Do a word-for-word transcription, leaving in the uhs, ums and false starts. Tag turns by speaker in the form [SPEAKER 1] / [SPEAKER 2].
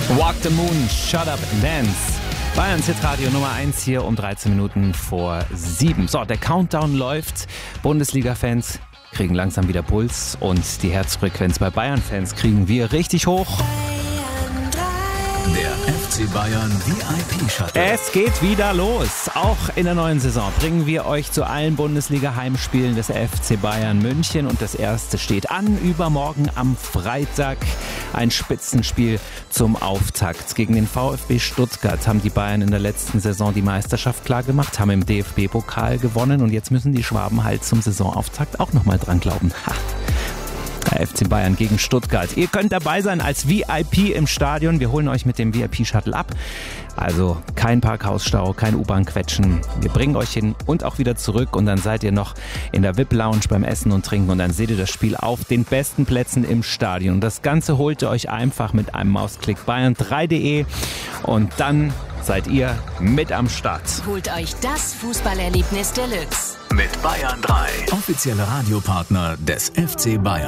[SPEAKER 1] Walk the Moon, Shut Up and Dance. Bayerns Hitradio Nummer eins hier um dreizehn Minuten vor sieben. So, der Countdown läuft. Bundesliga-Fans kriegen langsam wieder Puls und die Herzfrequenz bei Bayern-Fans kriegen wir richtig hoch.
[SPEAKER 2] Der F C Bayern V I P-Shuttle.
[SPEAKER 1] Es geht wieder los. Auch in der neuen Saison bringen wir euch zu allen Bundesliga-Heimspielen des F C Bayern München. Und das erste steht an, übermorgen am Freitag. Ein Spitzenspiel zum Auftakt. Gegen den VfB Stuttgart haben die Bayern in der letzten Saison die Meisterschaft klar gemacht, haben im D F B-Pokal gewonnen und jetzt müssen die Schwaben halt zum Saisonauftakt auch nochmal dran glauben. Ha. Der F C Bayern gegen Stuttgart. Ihr könnt dabei sein als V I P im Stadion. Wir holen euch mit dem V I P-Shuttle ab. Also kein Parkhausstau, kein U-Bahn-Quetschen. Wir bringen euch hin und auch wieder zurück und dann seid ihr noch in der V I P-Lounge beim Essen und Trinken und dann seht ihr das Spiel auf den besten Plätzen im Stadion. Das Ganze holt ihr euch einfach mit einem Mausklick bayern drei punkt de und dann seid ihr mit am Start.
[SPEAKER 3] Holt euch das Fußballerlebnis Deluxe
[SPEAKER 2] Mit Bayern drei, offizieller Radiopartner des F C Bayern.